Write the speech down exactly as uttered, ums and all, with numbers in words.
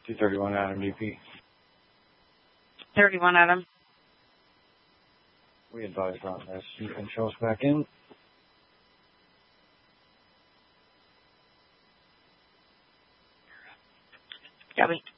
two thirty-one Adam D P. thirty-one Adam. We advise on this. You can show us back in. Copy.